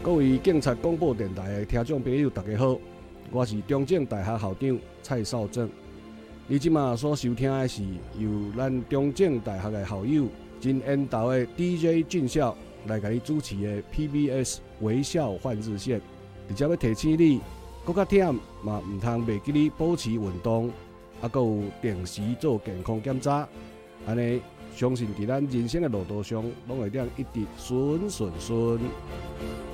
各位警察广播电台的听众朋友，大家好，我是中正大学校长蔡少正。你即马所收听的是由咱中正大学的校友真缘投的 DJ 俊孝来给你主持的 PBS 微笑换日线。而且要提醒你，搁较忝嘛，唔通袂记你保持运动，啊，搁有定时做健康检查，安尼相信伫咱人生的路途上，拢会当一直顺顺顺。